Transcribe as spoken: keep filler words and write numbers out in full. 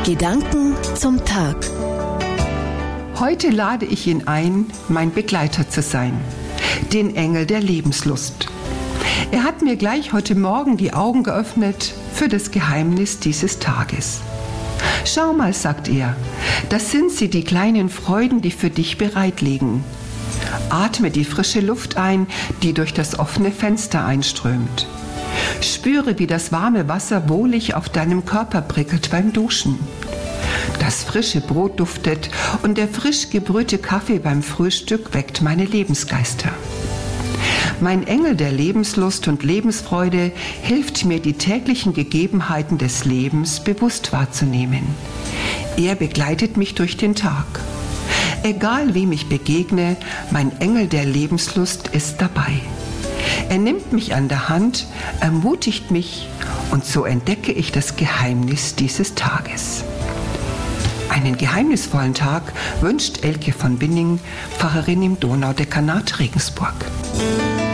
Gedanken zum Tag. Heute lade ich ihn ein, mein Begleiter zu sein, den Engel der Lebenslust. Er hat mir gleich heute Morgen die Augen geöffnet für das Geheimnis dieses Tages. Schau mal, sagt er, das sind sie, die kleinen Freuden, die für dich bereit liegen. Atme die frische Luft ein, die durch das offene Fenster einströmt. Spüre, wie das warme Wasser wohlig auf deinem Körper prickelt beim Duschen. Das frische Brot duftet und der frisch gebrühte Kaffee beim Frühstück weckt meine Lebensgeister. Mein Engel der Lebenslust und Lebensfreude hilft mir, die täglichen Gegebenheiten des Lebens bewusst wahrzunehmen. Er begleitet mich durch den Tag. Egal wem ich begegne, mein Engel der Lebenslust ist dabei. Er nimmt mich an der Hand, ermutigt mich und so entdecke ich das Geheimnis dieses Tages. Einen geheimnisvollen Tag wünscht Elke von Binning, Pfarrerin im Donaudekanat Regensburg.